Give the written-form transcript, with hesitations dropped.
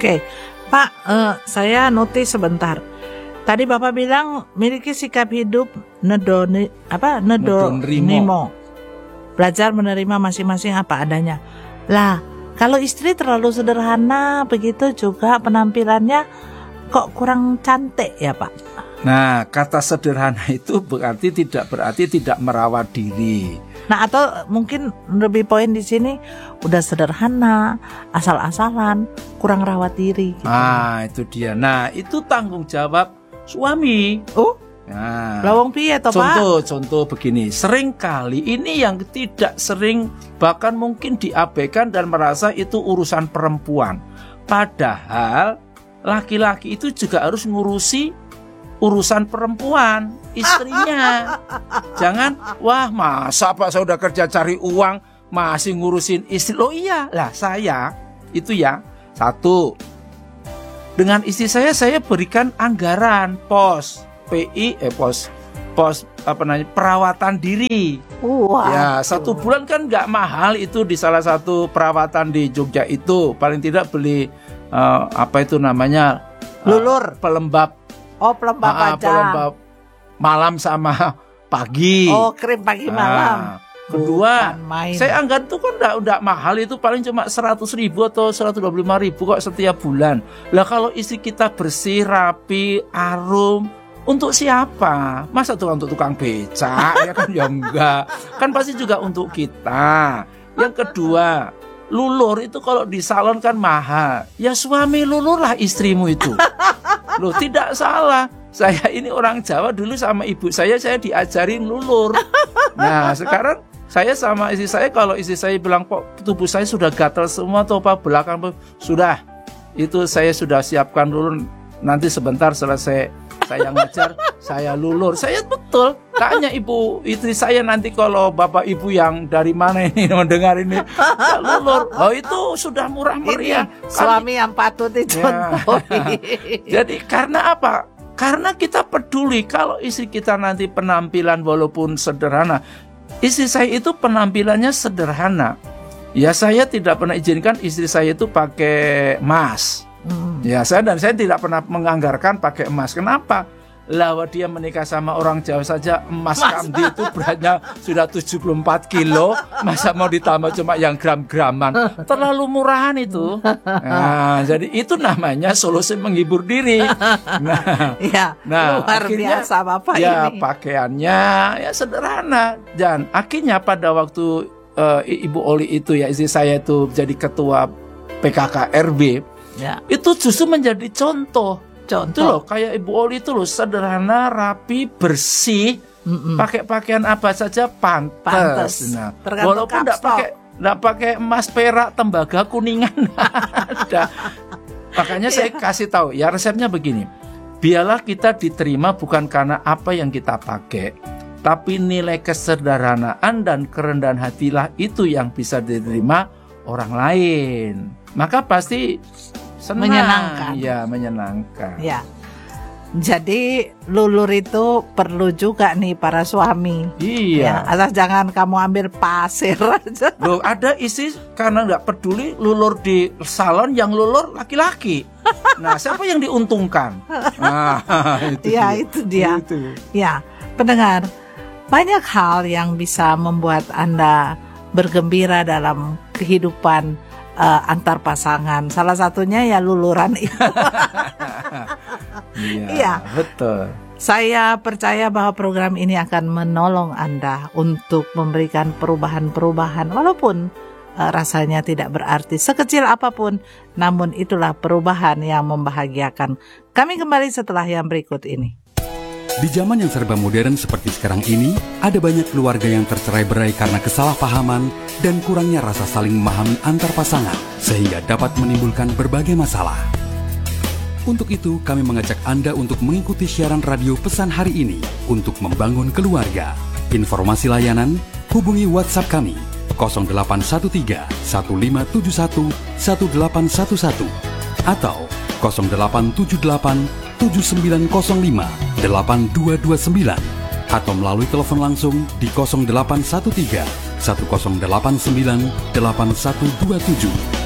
Oke, Pak, saya notis sebentar. Tadi Bapak bilang miliki sikap hidup nedonimo. Belajar menerima masing-masing apa adanya. Lah, kalau istri terlalu sederhana begitu juga penampilannya kok kurang cantik ya Pak? Nah, kata sederhana itu tidak berarti tidak merawat diri. Nah, atau mungkin lebih poin di sini udah sederhana, asal-asalan, kurang rawat diri gitu. Itu dia. Nah, itu tanggung jawab suami. Oh? Nah, lawang piye toh Pak? Contoh begini, sering kali ini yang tidak sering bahkan mungkin diabaikan dan merasa itu urusan perempuan. Padahal laki-laki itu juga harus ngurusi urusan perempuan, istrinya. Jangan, wah masa Pak saya udah kerja cari uang masih ngurusin istri. Loh iya, lah saya itu ya, satu, dengan istri saya berikan anggaran pos perawatan diri. Ya, 1 bulan kan nggak mahal itu di salah satu perawatan di Jogja itu. Paling tidak beli lulur, pelembab. Pelembab malam sama pagi. Krim pagi malam. Kedua, saya anggaran itu kan udah mahal, itu paling cuma 100.000 atau 125.000 kok setiap bulan. Lah kalau istri kita bersih, rapi, arum, untuk siapa? Masa untuk tukang becak? Ya kan ya enggak. Kan pasti juga untuk kita. Yang kedua, lulur itu kalau di salon kan mahal. Ya suami lulurlah istrimu itu. Loh, tidak salah. Saya ini orang Jawa, dulu sama ibu saya diajarin lulur. Nah, sekarang saya sama istri saya, kalau istri saya bilang, "Kok tubuh saya sudah gatal semua atau apa belakang?" Sudah. Itu saya sudah siapkan lulur. Nanti sebentar selesai saya ngajar, saya lulur. Saya betul. Tanya ibu istri saya nanti kalau bapak ibu yang dari mana ini mendengar ini, ya lulur. Oh, itu sudah murah meriah. Suami yang patut dicontohi. Jadi karena apa? Karena kita peduli kalau istri kita nanti penampilan walaupun sederhana. Istri saya itu penampilannya sederhana. Ya, saya tidak pernah izinkan istri saya itu pakai emas. Ya, saya tidak pernah menganggarkan pakai emas. Kenapa? Lah, dia menikah sama orang Jawa saja emas kamdi itu beratnya sudah 74 kilo. Masa mau ditambah cuma yang gram-graman? Terlalu murahan itu. Nah, jadi itu namanya solusi menghibur diri. Luar biasa Bapak ya, ini. Pakaiannya ya sederhana. Dan akhirnya pada waktu Ibu Oli itu ya, istri saya itu jadi ketua PKK RB. Ya. Itu justru menjadi contoh itu loh, kayak Ibu Oli itu loh, sederhana, rapi, bersih, pakai pakaian apa saja pantas. Nah, walaupun enggak pakai emas, perak, tembaga, kuningan ada. Makanya saya kasih tahu ya, resepnya begini. Biarlah kita diterima bukan karena apa yang kita pakai, tapi nilai kesederhanaan dan kerendahan hatilah itu yang bisa diterima orang lain. Maka pasti senang. Menyenangkan. Ya, menyenangkan. Ya. Jadi lulur itu perlu juga nih para suami. Iya. Ya, asal jangan kamu ambil pasir aja. Loh, ada istri karena nggak peduli lulur di salon, yang lulur laki-laki. Nah, siapa yang diuntungkan? Nah, itu dia. Ya, pendengar, banyak hal yang bisa membuat Anda bergembira dalam kehidupan antar pasangan. Salah satunya ya luluran itu. Iya, betul. Saya percaya bahwa program ini akan menolong Anda untuk memberikan perubahan-perubahan, walaupun rasanya tidak berarti sekecil apapun, namun itulah perubahan yang membahagiakan. Kami kembali setelah yang berikut ini. Di zaman yang serba modern seperti sekarang ini, ada banyak keluarga yang tercerai-berai karena kesalahpahaman dan kurangnya rasa saling memahami antar pasangan, sehingga dapat menimbulkan berbagai masalah. Untuk itu, kami mengajak Anda untuk mengikuti siaran radio pesan hari ini untuk membangun keluarga. Informasi layanan, hubungi WhatsApp kami 0813 1571 1811 atau 0878 7905 8229 atau melalui telepon langsung di 0813 1089 8127.